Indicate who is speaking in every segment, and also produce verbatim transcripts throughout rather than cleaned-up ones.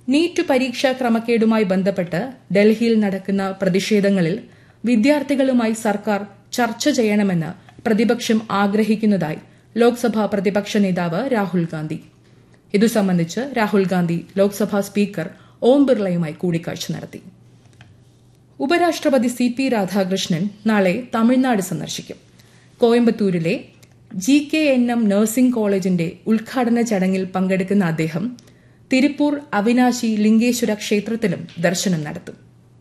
Speaker 1: NEET പരീക്ഷാ ക്രമക്കേടുമായി ബന്ധപ്പെട്ട് ഡൽഹിയിൽ നടക്കുന്ന പ്രതിഷേധങ്ങളിൽ വിദ്യാർത്ഥികളുമായി സർക്കാർ ചർച്ച ചെയ്യണമെന്ന് പ്രതിപക്ഷം ആഗ്രഹിക്കുന്നതായി ലോക്സഭാ പ്രതിപക്ഷ നേതാവ് രാഹുൽ ഗാന്ധി. ഇതു സംബന്ധിച്ച് രാഹുൽ ഗാന്ധി ലോക്സഭാ സ്പീക്കർ ഓം ബിർളയുമായി കൂടിക്കാഴ്ച നടത്തി. ഉപരാഷ്ട്രപതി സി പി രാധാകൃഷ്ണൻ നാളെ തമിഴ്നാട് സന്ദർശിക്കും. കോയമ്പത്തൂരിലെ G K N M nursing കോളേജിന്റെ ഉദ്ഘാടന ചടങ്ങിൽ പങ്കെടുക്കുന്ന അദ്ദേഹം തിരുപ്പൂർ അവിനാശി ലിംഗേശ്വര ക്ഷേത്രത്തിലും ദർശനം നടത്തും.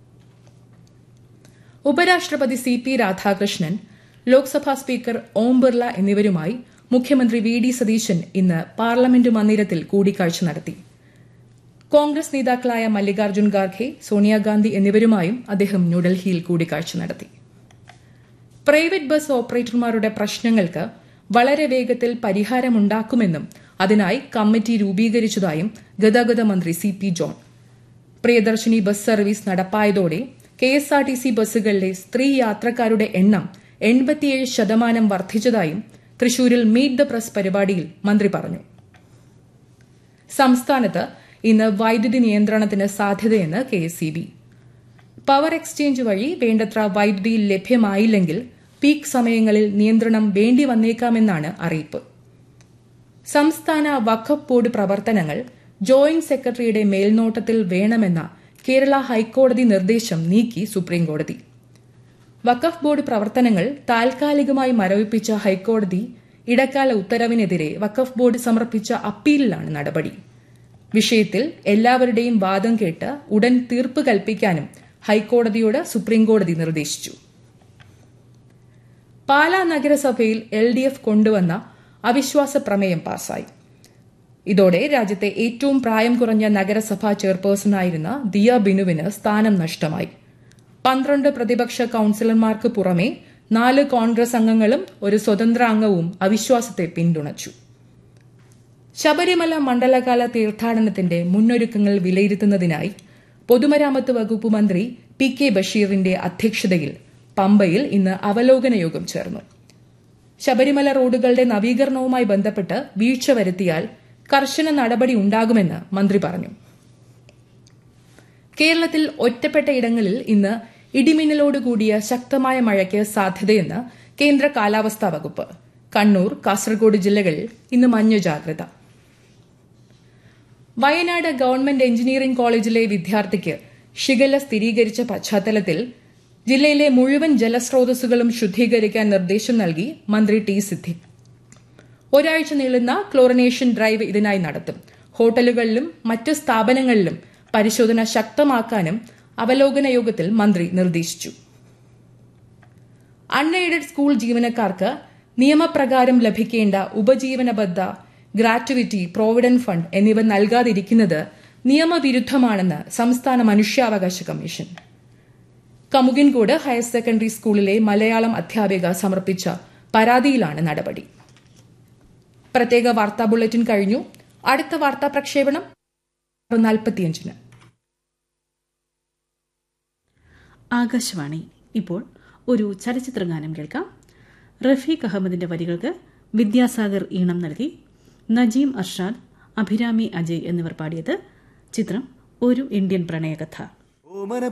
Speaker 1: ഉപരാഷ്ട്രപതി C P Radhakrishnan, Lok Sabha speaker Om Birla എന്നിവരുമായി മുഖ്യമന്ത്രി വി ഡി സതീശൻ ഇന്ന് പാർലമെന്റ് മന്ദിരത്തിൽ കൂടിക്കാഴ്ച നടത്തി. കോൺഗ്രസ് നേതാക്കളായ മല്ലികാർജ്ജുൻ ഖാർഗെ, സോണിയാഗാന്ധി എന്നിവരുമായും അദ്ദേഹം ന്യൂഡൽഹിയിൽ കൂടിക്കാഴ്ച നടത്തി. പ്രൈവറ്റ് ബസ് ഓപ്പറേറ്റർമാരുടെ പ്രശ്നങ്ങൾക്ക് വളരെ വേഗത്തിൽ പരിഹാരമുണ്ടാക്കുമെന്നും അതിനായി കമ്മിറ്റി രൂപീകരിച്ചതായും ഗതാഗത മന്ത്രി C P John. Priyadarshini bus service നടപ്പായതോടെ K S R T C ബസ്സുകളിലെ സ്ത്രീ യാത്രക്കാരുടെ എണ്ണം എൺപത്തിയേഴ് ശതമാനം വർദ്ധിച്ചതായും തൃശൂരിൽ മീറ്റ് ദ പ്രസ് പരിപാടിയിൽ മന്ത്രി പറഞ്ഞു. സംസ്ഥാനത്ത് ഇന്ന് വൈദ്യുതി നിയന്ത്രണത്തിന് സാധ്യതയെന്ന് K S E B. Power exchange വഴി വേണ്ടത്ര വൈദ്യുതി ലഭ്യമായില്ലെങ്കിൽ പീക്ക് സമയങ്ങളിൽ നിയന്ത്രണം വേണ്ടി വന്നേക്കാമെന്നാണ് അറിയിപ്പ്. സംസ്ഥാന വഖഫ് ബോർഡ് പ്രവർത്തനങ്ങൾ ജോയിന്റ് സെക്രട്ടറിയുടെ മേൽനോട്ടത്തിൽ വേണമെന്ന കേരള ഹൈക്കോടതി നിർദ്ദേശം നീക്കി സുപ്രീംകോടതി. വഖഫ് ബോർഡ് പ്രവർത്തനങ്ങൾ താൽക്കാലികമായി മരവിപ്പിച്ച ഹൈക്കോടതി ഇടക്കാല ഉത്തരവിനെതിരെ വഖഫ് ബോർഡ് സമർപ്പിച്ച അപ്പീലിലാണ് നടപടി. വിഷയത്തിൽ എല്ലാവരുടെയും വാദം കേട്ട് ഉടൻ തീർപ്പ് കൽപ്പിക്കാനും ഹൈക്കോടതിയോട് സുപ്രീംകോടതി നിർദ്ദേശിച്ചു. പാലാ നഗരസഭയിൽ എൽ ഡി എഫ് കൊണ്ടുവന്ന അവിശ്വാസ പ്രമേയം പാസായി. ഇതോടെ രാജ്യത്തെ ഏറ്റവും പ്രായം കുറഞ്ഞ നഗരസഭാ ചെയർപേഴ്സണായിരുന്ന ദിയ ബിനുവിന് സ്ഥാനം നഷ്ടമായി. പന്ത്രണ്ട് പ്രതിപക്ഷ കൌൺസിലർമാർക്ക് പുറമെ നാല് കോൺഗ്രസ് അംഗങ്ങളും ഒരു സ്വതന്ത്ര അംഗവും അവിശ്വാസത്തെ പിന്തുണച്ചു. ശബരിമല മണ്ഡലകാല തീർത്ഥാടനത്തിന്റെ മുന്നൊരുക്കങ്ങൾ വിലയിരുത്തുന്നതിനായി പൊതുമരാമത്ത് വകുപ്പ് മന്ത്രി പി കെ ബഷീറിന്റെ അധ്യക്ഷതയിൽ പമ്പയിൽ ഇന്ന് അവലോകന യോഗം ചേർന്നു. ശബരിമല റോഡുകളുടെ നവീകരണവുമായി ബന്ധപ്പെട്ട് വീഴ്ച വരുത്തിയാൽ കർശന നടപടി ഉണ്ടാകുമെന്ന് മന്ത്രി പറഞ്ഞു. കേരളത്തിൽ ഒറ്റപ്പെട്ട ഇടങ്ങളിൽ ഇന്ന് ഇടിമിന്നലോടുകൂടിയ ശക്തമായ മഴയ്ക്ക് സാധ്യതയെന്ന് കേന്ദ്ര കാലാവസ്ഥാ വകുപ്പ്. കണ്ണൂർ, കാസർഗോഡ് ജില്ലകളിൽ ഇന്ന് മഞ്ഞ ജാഗ്രത. വയനാട് ഗവൺമെന്റ് എഞ്ചിനീയറിംഗ് കോളേജിലെ വിദ്യാർത്ഥിക്ക് ഷിഗല്ല സ്ഥിരീകരിച്ച പശ്ചാത്തലത്തിൽ ജില്ലയിലെ മുഴുവൻ ജലസ്രോതസ്സുകളും ശുദ്ധീകരിക്കാൻ നിർദ്ദേശം നൽകി മന്ത്രി ടി സിദ്ദിഖ്. ഒരാഴ്ച നീളുന്ന ക്ലോറിനേഷൻ ഡ്രൈവ് ഇതിനായി നടത്തും. ഹോട്ടലുകളിലും മറ്റ് സ്ഥാപനങ്ങളിലും പരിശോധന ശക്തമാക്കാനും അവലോകന യോഗത്തിൽ മന്ത്രി നിർദ്ദേശിച്ചു. അൺഎയ്ഡഡ് സ്കൂൾ ജീവനക്കാർക്ക് നിയമപ്രകാരം ലഭിക്കേണ്ട ഉപജീവനബദ്ധ, ഗ്രാറ്റുവിറ്റി, പ്രോവിഡന്റ് ഫണ്ട് എന്നിവ നൽകാതിരിക്കുന്നത് നിയമവിരുദ്ധമാണെന്ന് സംസ്ഥാന മനുഷ്യാവകാശ കമ്മീഷൻ. കമുകിൻകോട് ഹയർ സെക്കൻഡറി സ്കൂളിലെ മലയാളം അധ്യാപിക സമർപ്പിച്ച പരാതിയിലാണ് നടപടി. പ്രത്യേക വാർത്താ ബുള്ളറ്റിൻ കഴിഞ്ഞു. അടുത്ത വാർത്താ പ്രക്ഷേപണം നാൽപ്പത്തിയഞ്ചിന്.
Speaker 2: ആകാശവാണി. ഇപ്പോൾ ഒരു ചലച്ചിത്രഗാനം കേൾക്കാം. റഫീഖ് അഹമ്മദിന്റെ വരികൾക്ക് വിദ്യാസാഗർ ഈണം നൽകി. നജീം അർഷാദ്, അഭിരാമി അജയ് എന്നിവർ പാടിയത്. ചിത്രം ഒരു ഇന്ത്യൻ പ്രണയകഥ.